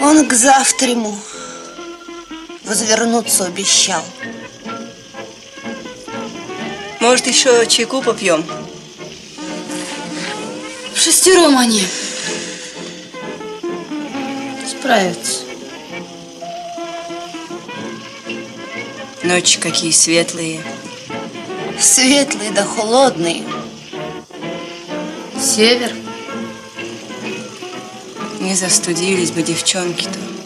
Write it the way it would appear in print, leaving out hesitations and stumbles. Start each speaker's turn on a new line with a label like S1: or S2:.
S1: Он к завтраму возвернуться обещал.
S2: Может, еще чайку попьем?
S3: Шестером они справятся.
S2: Ночи какие светлые.
S1: Светлые да холодные.
S3: Север.
S2: Не застудились бы девчонки-то.